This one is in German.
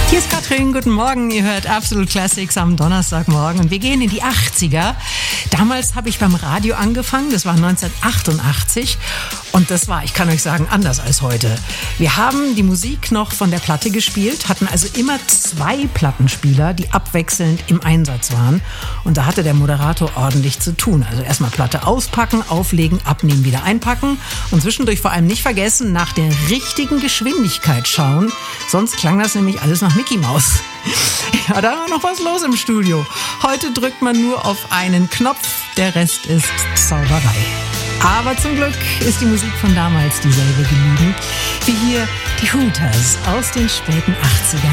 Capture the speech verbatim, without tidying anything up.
Hier ist Katrin, guten Morgen. Ihr hört Absolute Classics am Donnerstagmorgen und wir gehen in die achtziger. Damals habe ich beim Radio angefangen, das war neunzehnhundertachtundachtzig und das war, ich kann euch sagen, anders als heute. Wir haben die Musik noch von der Platte gespielt, hatten also immer zwei Plattenspieler, die abwechselnd im Einsatz waren und da hatte der Moderator ordentlich zu tun. Also erstmal Platte auspacken, auflegen, abnehmen, wieder einpacken und zwischendurch vor allem nicht vergessen, nach der richtigen Geschwindigkeit schauen, sonst klang das nämlich alles nach Mickey Maus. Ja, da war noch was los im Studio. Heute drückt man nur auf einen Knopf, der Rest ist Zauberei. Aber zum Glück ist die Musik von damals dieselbe geblieben, wie hier die Hooters aus den späten achtzigern.